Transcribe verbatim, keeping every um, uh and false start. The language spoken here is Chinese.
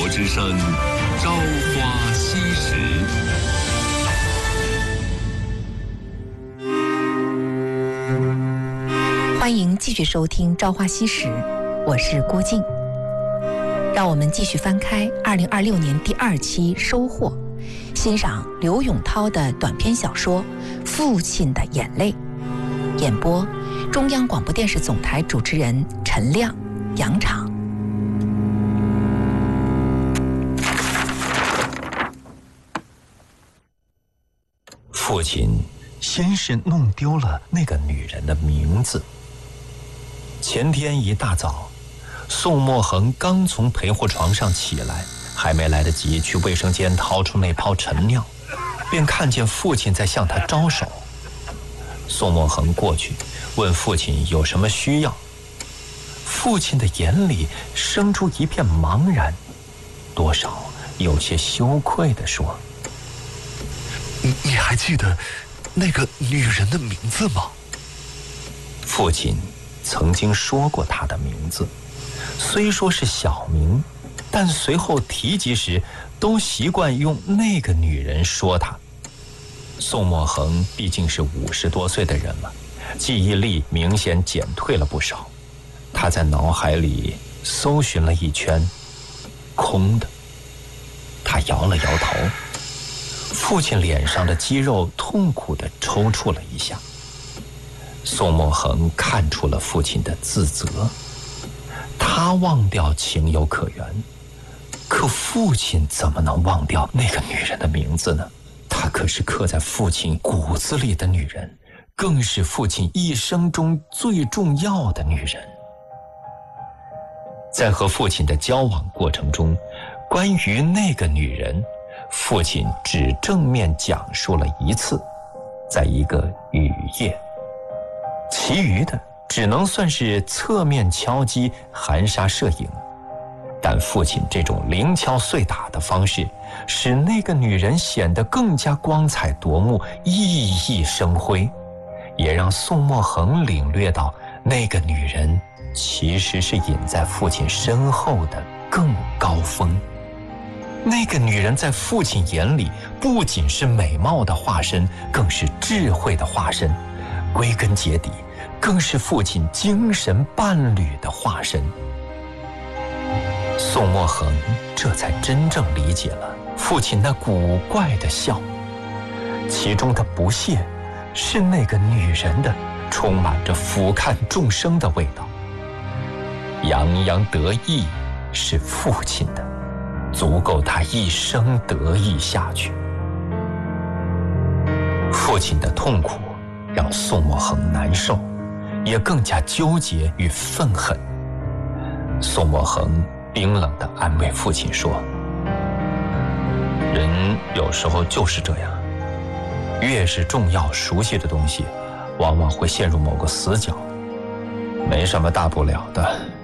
之声，朝花夕拾。 欢迎继续收听《朝花夕拾》，我是郭静。让我们继续翻开二零二六年第二期收获，欣赏刘永涛的短篇小说《父亲的眼泪》。演播：中央广播电视总台主持人陈亮、杨昶。 父亲先是弄丢了那个女人的名字。前天一大早，宋墨恒刚从陪护床上起来，还没来得及去卫生间掏出那泡陈尿，便看见父亲在向他招手。宋墨恒过去问父亲有什么需要，父亲的眼里生出一片茫然，多少有些羞愧地说： 你你还记得那个女人的名字吗？ 父亲曾经说过她的名字，虽说是小名，但随后提及时都习惯用那个女人说她。宋墨恒毕竟是五十多岁的人了，记忆力明显减退了不少。他在脑海里搜寻了一圈，空的。他摇了摇头，父亲脸上的肌肉痛苦地抽搐了一下。宋墨恒看出了父亲的自责，他忘掉情有可原，可父亲怎么能忘掉那个女人的名字呢？她可是刻在父亲骨子里的女人，更是父亲一生中最重要的女人。在和父亲的交往过程中，关于那个女人，父亲只正面讲述了一次，在一个雨夜，其余的只能算是侧面敲击、含沙射影。但父亲这种零敲碎打的方式，使那个女人显得更加光彩夺目、熠熠生辉，也让宋墨恒领略到那个女人其实是隐在父亲身后的更高峰。那个女人在父亲眼里不仅是美貌的化身，更是智慧的化身，归根结底更是父亲精神伴侣的化身。宋墨恒这才真正理解了父亲那古怪的笑，其中的不屑是那个女人的充满着俯瞰众生的味道，洋洋得意是父亲的，足够他一生得意下去。父亲的痛苦让宋墨恒难受，也更加纠结与愤恨。宋墨恒冰冷地安慰父亲说：人有时候就是这样，越是重要熟悉的东西，往往会陷入某个死角，没什么大不了的，